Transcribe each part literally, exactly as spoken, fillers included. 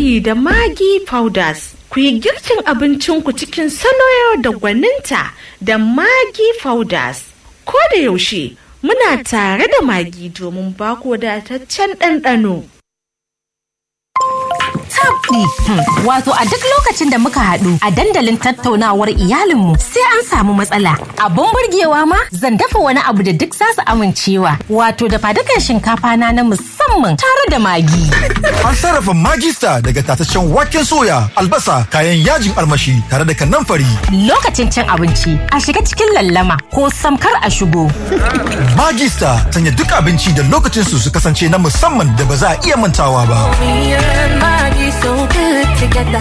girki da Maggi powders. Ku yi girkin abincinku cikin salo da gwaninta da Maggi powders. Ko da yaushe muna tare da Maggi domin ba ku wadataccen ɗanɗano. Tabdi. Hmm. Wato a duk lokacin da muka haɗu a dandalin tattaunawar iyalinmu sai an samu matsala. Abun burgewa ma zan dafa wani abu da duk za su amincewa. Wato da fadukan shinkafa na na musamman tare da Maggi. An sarrafa Maggi Star daga tataccen waken soya, albasa, kayan yajin armashi tare da kanamfari. Lokacin cin abinci a shiga cikin lallama ko samkar a shigo. Maggi Star sanya duk abinci da lokacin su su kasance na musamman da ba za a iya mantawa ba. So good together.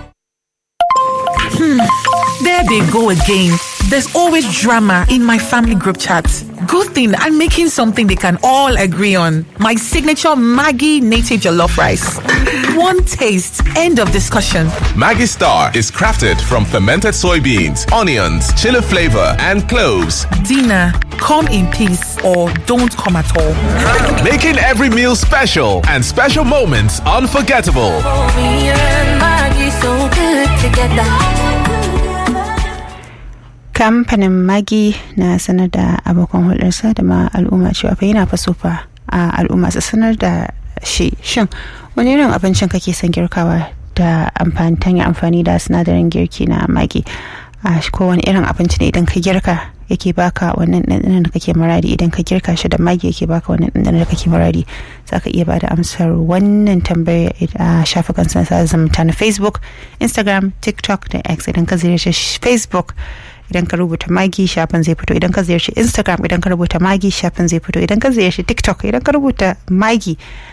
Hmm. There they go again. There's always drama in my family group chat. Good thing I'm making something they can all agree on. My signature Maggi native jollof rice. One taste, end of discussion. Maggi Star is crafted from fermented soybeans, onions, chili flavor, and cloves. Dinner, come in peace or don't come at all. Making every meal special and special moments unforgettable. Oh, me and Maggi so good together. Kamfanin Maggi na sanar da abokan hulɗarsa da ma al'umma cewa fa yana faso fa a al'umma su sanar da shi shin wani irin abincin kake son girkawa da amfani ta amfani da sinadarin girki na Maggi a ko wani irin abinci ne idan ka girka yake baka wannan ɗanɗanon da kake maradi idan ka girka shi da Maggi yake baka wannan ɗanɗanon da kake maradi zaka iya bada amsar wannan tambayar a shafukan sada zumunta na Facebook, Instagram, TikTok da X. Idan ka ziyarci Facebook idan ka rubuta Maggi shafin zai fito, idan ka ziyarci Instagram idan ka rubuta Maggi shafin zai fito, idan ka ziyarci TikTok idan ka rubuta Maggi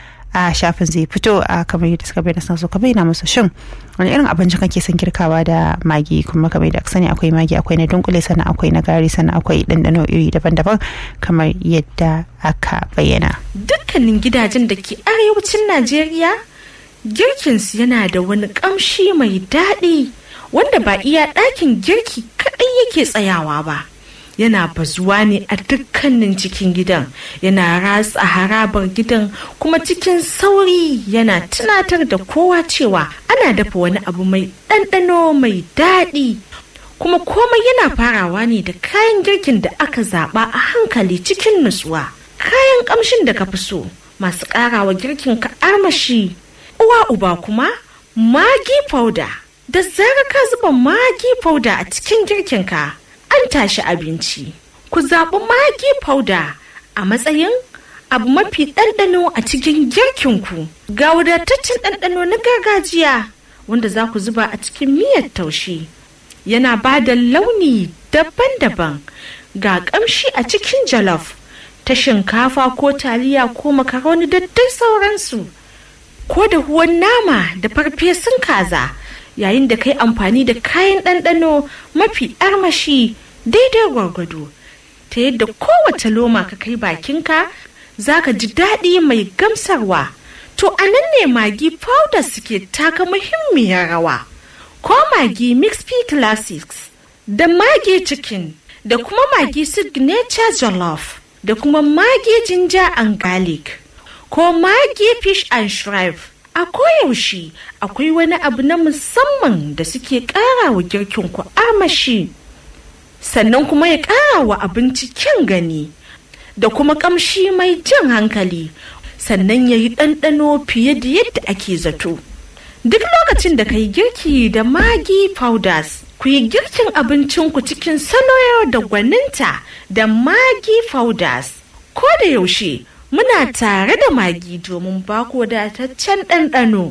a shafin zai fito a kamar yadda suka bayyana sun so ka bayyana musu shin wani irin abinci kake son girkawa da Maggi. Kuma kamar yadda aka sani akwai Maggi, akwai na dunkule, sannan akwai na gari, sannan akwai ɗanɗano iri daban-daban kamar yadda aka bayyana. Dukkanin gidajen da ke arewacin Najeriya girkinsu yana da wani ƙamshi mai daɗi wanda ba iya ɗakin girki kaɗai yake tsayawa ba, yana bazuwa ne a dukkanin cikin gidan, yana ratsa harabar gidan kuma cikin sauri yana tunatar da kowa cewa ana dafa wani abu mai ɗanɗano mai daɗi. Kuma komai yana farawa ne da kayan girkin da aka zaɓa a hankali cikin nutsuwa. Kayan ƙamshin da ka fi so masu ƙarawa girkin ka armashi. Uwa uba kuma Maggi powder. Da zarar ka zuba Maggi powder a cikin girkinka an tashi abinci. Ku zaɓi Maggi powder a matsayin abu mafi ɗanɗano a cikin girkinku. Ga wadataccen ɗanɗano na gargajiya wanda za ku zuba a cikin miyar taushe. Yana ba da launi daban-daban. Ga ƙamshi a cikin jollof ta shinkafa ko taliya ko makaroni da dai sauransu. Ko da huwan nama da farfesun kaza. Yayin da kai amfani da kayan ɗanɗano mafi armashi daidai gwargwado ta yadda kowace loma ka kai bakinka za ka ji daɗi mai gamsarwa. To a nan ne Maggi powder suke taka muhimmiyar rawa. Ko Maggi Mix P Classics da Maggi Chicken da kuma Maggi Signature Jollof da kuma Maggi Ginger and Garlic ko Maggi Fish and Shrimp. A koyaushe akwai wani abu na musamman da suke ƙara wa girkinku armashi, sannan kuma ya ƙara wa abinci kyan gani da kuma ƙamshi mai jan hankali, sannan ya yi ɗanɗano fiye da yadda ake zato. Duk lokacin da ka yi girki da Maggi powders, ku yi girkin abincinku cikin salo da gwaninta da Maggi powders. Ko da yaushe muna tare da Maggi domin ba ku wadataccen ɗanɗano.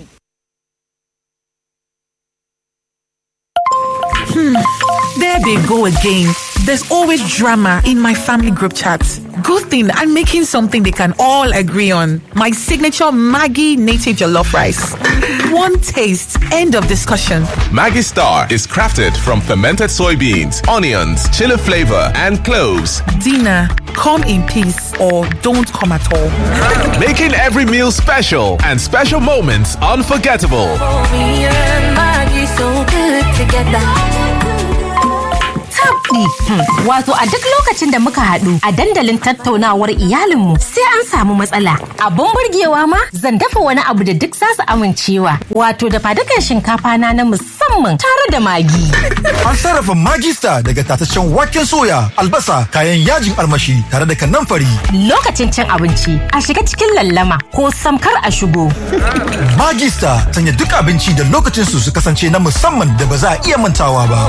Hmm. There they go again. There's always drama in my family group chat. Good thing I'm making something they can all agree on. My signature Maggi native jollof rice. One taste, end of discussion. Maggi Star is crafted from fermented soybeans, onions, chili flavor, and cloves. Dinner, come in peace or don't come at all. Making every meal special and special moments unforgettable. Oh, me and Maggi so good together. Tab Wato a duk lokacin da muka haɗu a dandalin tattaunawar iyalinmu sai an samu matsala. Abun burgewa ma zan dafa wani abu da duk za su amincewa. Wato da fadukan shinkafa na na musamman tare da magi. An sarrafa Magista daga tataccen waken soya, albasa, kayan yajin armashi tare da kanamfari. Lokacin cin abinci a shiga cikin lallama ko samkar a shigo. Magista sanya duk abinci da lokacin su su kasance na musamman da ba za a iya mantawa ba.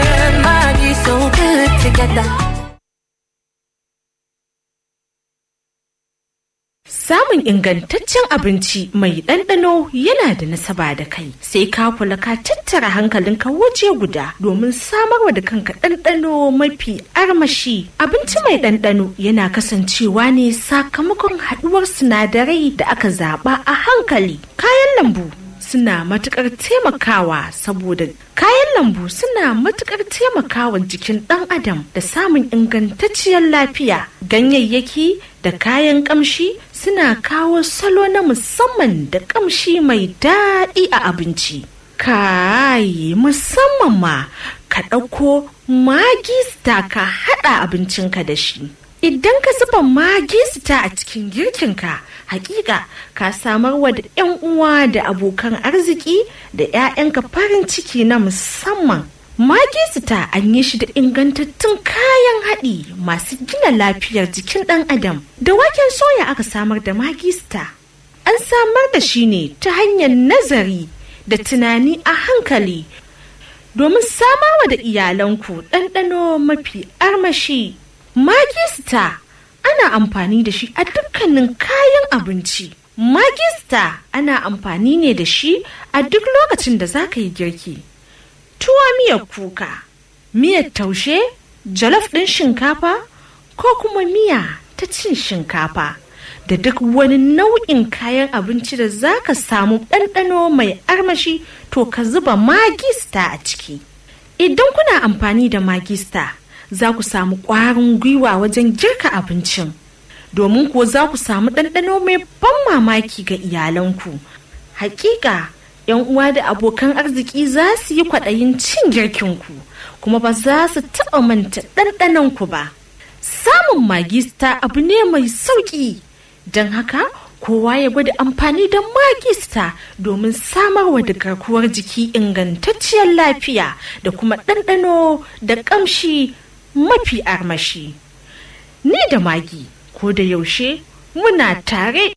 Samun ingantaccen abinci mai ɗanɗano yana da nasaba da kai. Sai ka kula ka tattara hankalinka waje guda domin samarwa da kanka ɗanɗano mafi armashi. Abinci mai ɗanɗano yana kasancewa ne sakamakon haɗuwar sinadarai da aka zaɓa a hankali. Kayan lambu suna matukar taimakawa saboda kayan lambu suna matukar taimakawa jikin ɗan adam da samun ingantacciyar lafiya. Ganyayyaki da kayan ƙamshi suna kawo salo na musamman da ƙamshi mai daɗi a abinci. Kai musamman ma ka ɗauko Maggi Star ka haɗa abincinka da shi. Idan ka zuba Maggi Star a cikin girkinka, hakika ka samar wa da 'yan uwa da abokan arziki da 'ya'yanka farin ciki na musamman. Maggi Star an yi shi da ingantattun kayan haɗi masu gina lafiyar jikin ɗan adam. Da waken soya aka samar da Maggi Star. An samar da shi ne ta hanyar nazari da tunani a hankali domin samarwa da iyalanku ɗanɗano mafi armashi. Maggi Star ana amfani da shi a dukkanin kayan abinci. Maggi Star ana amfani ne da shi a duk lokacin da za ka yi girki. Tuwa miyar kuka, miyar taushe, jalof ɗin shinkafa ko kuma miya ta cin shinkafa da duk wani nau'in kayan abinci da za ka samu ɗanɗano mai armashi to ka zuba Maggi Star a ciki. Idan kuna amfani da Maggi Star, za ku samu ƙwarin gwiwa wajen girka abincin, domin ko za ku samu ɗanɗano mai ban mamaki ga iyalanku. Hakika, 'yan uwa da abokan arziki za su yi kwaɗayin cin girkinku, kuma ba za su taɓa manta ɗanɗanonku ba. Samun Maggi Star abu ne mai sauƙi, don haka kowa ya gwada amfani da Maggi Star domin samarwa da garkuwar jiki ingantacciyar lafiya da kuma ɗanɗano da ƙamshi mafi armashi. Ni da Maggi ko da yaushe muna tare.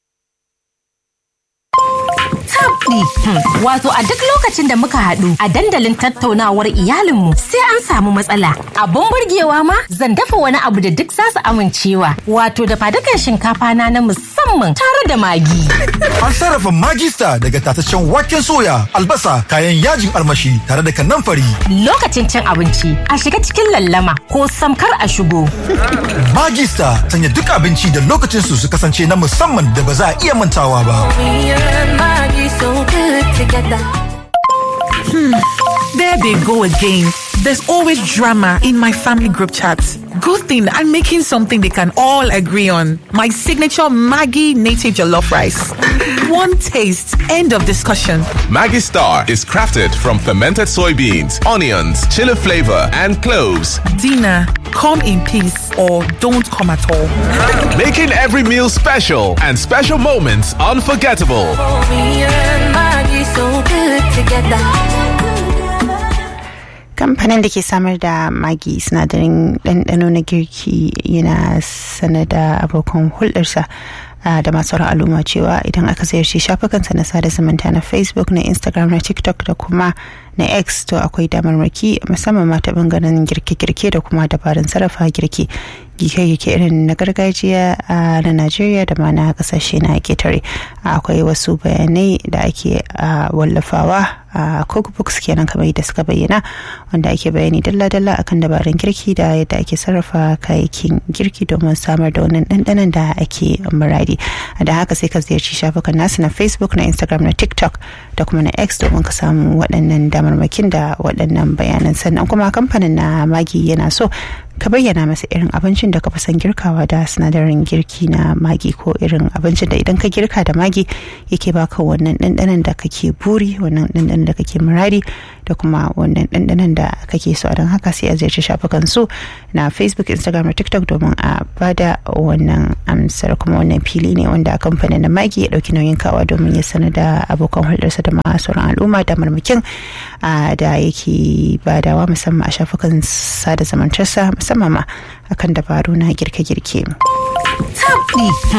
Wato a duk lokacin da muka haɗu a dandalin tattaunawar iyalinmu sai an samu matsala. Abun burgewa ma zan dafa wani abu da duk za su amincewa. Wato da fadukan shinkafa na na musamman tare da Maggi. An sarrafa Maggi Star daga tataccen waken soya, albasa, kayan yajin armashi tare da kanamfari. Lokacin cin abinci a shiga cikin lallama ko samkar a shigo. Maggi Star sanya duk abinci da lokacin su su kasance na musamman da ba za a iya mantawa ba. So good together. Hmm. There they go again. There's always drama in my family group chats. Good thing I'm making something they can all agree on. My signature Maggi native jollof rice. One taste, end of discussion. Maggi Star is crafted from fermented soybeans, onions, chili flavor, and cloves. Dinner, come in peace or don't come at all. Making every meal special and special moments unforgettable. Oh, me and Maggie so good together. Kamfanin da ke samar da Maggi sinadarin ɗanɗano na girki yana sanar da abokan hulɗarsa da masu al'umma cewa idan aka ziyarci shafukansa na sada zumunta na Facebook, na Instagram, na TikTok da kuma na X, to akwai damarmaki musamman ma ta bangaren girke-girke da kuma dabarun sarrafa girki girke-girke irin na gargajiya na Najeriya da ma na kasashe na ketare. Akwai wasu bayanai da ake wallafawa a cookbooks kenan kamar yadda suka bayyana, wanda ake bayani dalla-dalla akan dabarun girki da yadda ake sarrafa kayayyakin girki domin samar da wannan ɗanɗanon da ake muradi. Da haka sai ka ziyarci shafukan nasu na Facebook, na Instagram, na TikTok da kuma na X domin ka samu waɗannan damarmakin da waɗannan bayanan. Sannan kuma kamfanin na Maggi yana so ka bayyana masa irin abincin da ka fi son girkawa da sinadarin girki na Maggi, ko irin abincin da idan ka girka da Maggi yake baka wannan ɗanɗanon da kake buri, wannan ɗanɗanon da kake muradi, da kuma wannan ɗanɗanon da kake so. Don haka sai a ziyarci shafukan su na Facebook, Instagram da TikTok domin a bada wannan amsar. Kuma wannan fili ne wanda kamfanin na Maggi ya ɗauki nauyin kawa domin ya sanar da abokan hulɗarsa da ma sauran al'umma da marmakin da yake badawa musamman a shafukan sada zamantarsa musamman ma akan dabaru na girke-girke.